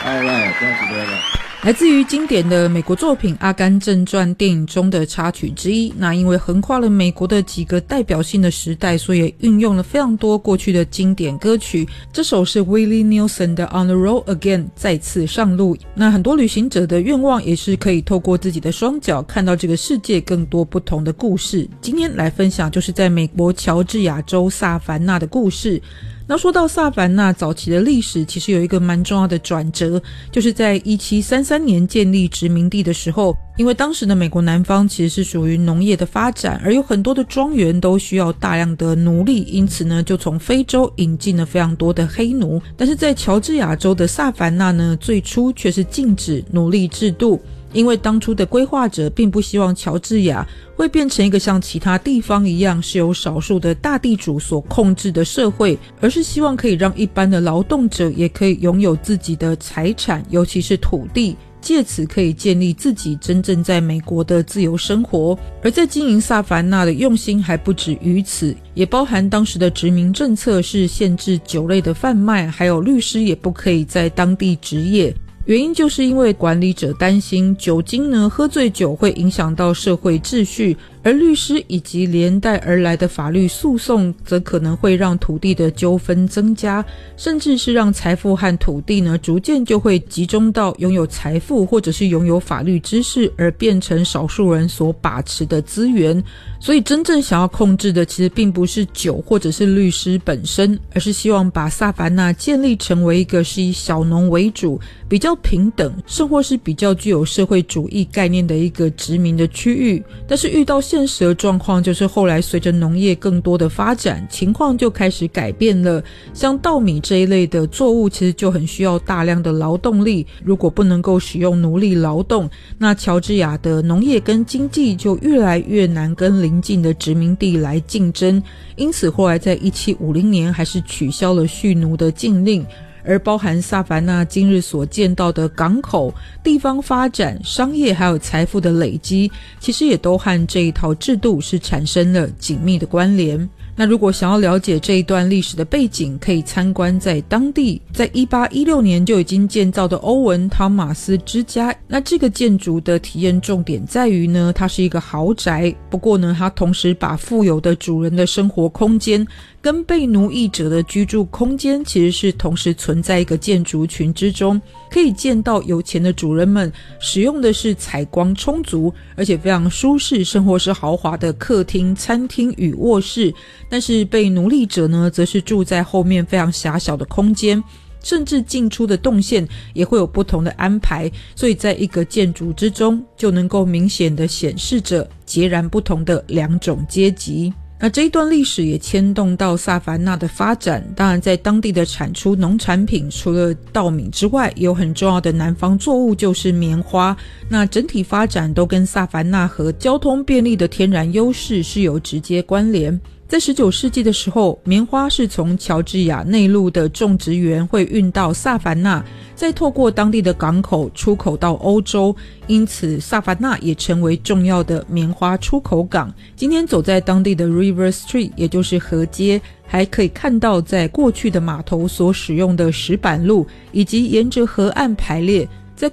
All right, thank you very much. 来自于经典的美国作品《阿甘正传》电影中的插曲之一，那因为横跨了美国的几个代表性的时代，所以也运用了非常多过去的经典歌曲。这首是 Willie Nelson 的 On the Road Again 再次上路。那很多旅行者的愿望也是可以透过自己的双脚看到这个世界更多不同的故事。今天来分享就是在美国乔治亚州萨凡纳的故事。那说到萨凡纳早期的历史，其实有一个蛮重要的转折，就是在1733年建立殖民地的时候，因为当时的美国南方其实是属于农业的发展，而有很多的庄园都需要大量的奴隶，因此呢就从非洲引进了非常多的黑奴。但是在乔治亚州的萨凡纳呢，最初却是禁止奴隶制度，因为当初的规划者并不希望乔治亚会变成一个像其他地方一样是由少数的大地主所控制的社会，而是希望可以让一般的劳动者也可以拥有自己的财产，尤其是土地，借此可以建立自己真正在美国的自由生活。而在经营萨凡纳的用心还不止于此，也包含当时的殖民政策是限制酒类的贩卖，还有律师也不可以在当地执业。原因就是因为管理者担心酒精呢，喝醉酒会影响到社会秩序，而律师以及连带而来的法律诉讼则可能会让土地的纠纷增加，甚至是让财富和土地呢逐渐就会集中到拥有财富或者是拥有法律知识而变成少数人所把持的资源。所以真正想要控制的其实并不是酒或者是律师本身，而是希望把萨凡纳建立成为一个是以小农为主，比较平等，甚或是比较具有社会主义概念的一个殖民的区域。但是遇到现实的状况，就是后来随着农业更多的发展，情况就开始改变了。像稻米这一类的作物其实就很需要大量的劳动力，如果不能够使用奴隶劳动，那乔治亚的农业跟经济就越来越难跟邻近的殖民地来竞争。因此后来在1750年还是取消了蓄奴的禁令，而包含萨凡纳今日所见到的港口、地方发展、商业还有财富的累积，其实也都和这一套制度是产生了紧密的关联。那如果想要了解这一段历史的背景，可以参观在当地在1816年就已经建造的欧文汤马斯之家。那这个建筑的体验重点在于呢，它是一个豪宅，不过呢它同时把富有的主人的生活空间跟被奴役者的居住空间其实是同时存在一个建筑群之中。可以见到有钱的主人们使用的是采光充足而且非常舒适甚或是豪华的客厅、餐厅与卧室，但是被奴隶者呢则是住在后面非常狭小的空间，甚至进出的动线也会有不同的安排，所以在一个建筑之中就能够明显的显示着截然不同的两种阶级。那这一段历史也牵动到萨凡纳的发展，当然在当地的产出农产品除了稻米之外，也有很重要的南方作物就是棉花。那整体发展都跟萨凡纳和交通便利的天然优势是有直接关联。在19世纪的时候，棉花是从乔治亚内陆的种植园会运到萨凡纳，再透过当地的港口出口到欧洲，因此萨凡纳也成为重要的棉花出口港。今天走在当地的 River Street， 也就是河街，还可以看到在过去的码头所使用的石板路，以及沿着河岸排列